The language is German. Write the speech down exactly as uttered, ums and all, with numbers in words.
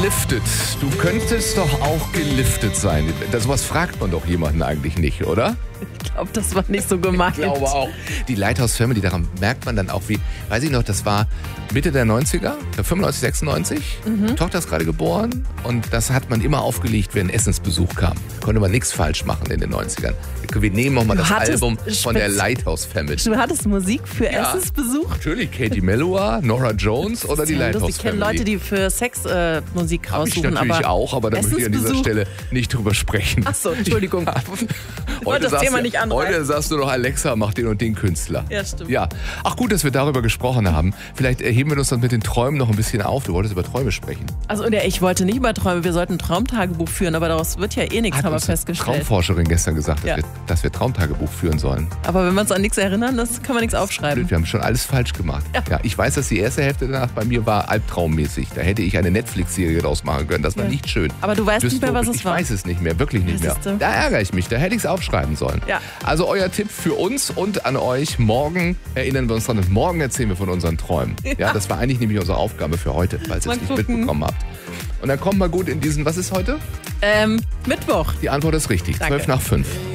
geliftet. Du könntest doch auch geliftet sein. Das, sowas fragt man doch jemanden eigentlich nicht, oder? Ich glaube, das war nicht so gemeint. Ich glaube auch. Die Lighthouse Family, daran merkt man dann auch, wie, weiß ich noch, das war Mitte der neunziger, fünfundneunzig, sechsundneunzig. Mhm. Tochter ist gerade geboren und das hat man immer aufgelegt, wenn Essensbesuch kam. Konnte man nichts falsch machen in den neunzigern. Wir nehmen auch mal das Album von der Lighthouse Family. Du hattest Musik für ja. Essensbesuch? Natürlich, Katie Melua, Nora Jones oder die Lighthouse Family. Ich kenne Leute, die für Sex äh, Musik Hab raussuchen. Ich natürlich aber auch, aber da möchte ich an dieser Stelle nicht drüber sprechen. Ach so, Entschuldigung. Ich wollte das Thema nicht anreißen. Heute sagst du doch, Alexa, mach den und den Künstler. Ja, stimmt. Ja. Ach gut, dass wir darüber gesprochen haben. Vielleicht erheben wir uns dann mit den Träumen noch ein bisschen auf. Du wolltest über Träume sprechen. Also ja, ich wollte nicht über Träume, wir sollten ein Traumtagebuch führen, aber daraus wird ja eh nichts, Hat haben wir uns festgestellt. Eine Traumforscherin gestern gesagt, dass, ja. wir, dass wir Traumtagebuch führen sollen. Aber wenn wir uns an nichts erinnern, das kann man nichts aufschreiben. Blöd, wir haben schon alles falsch gemacht. Ja. Ja, ich weiß, dass die erste Hälfte danach bei mir war albtraummäßig. Da hätte ich eine Netflix-Serie draus machen können. Das war ja. nicht schön. Aber du weißt Dystopisch. nicht mehr, was es ich war. Ich weiß es nicht mehr, wirklich nicht mehr. Da ärgere ich mich, da hätte ich es aufschreiben sollen. Ja. Also euer Tipp für uns und an euch. Morgen erinnern wir uns dran und morgen erzählen wir von unseren Träumen. Ja, ja das war eigentlich nämlich unsere Aufgabe für heute, falls ihr es nicht gucken. mitbekommen habt. Und dann kommt mal gut in diesen, was ist heute? Ähm, Mittwoch. Die Antwort ist richtig, Danke. zwölf nach fünf.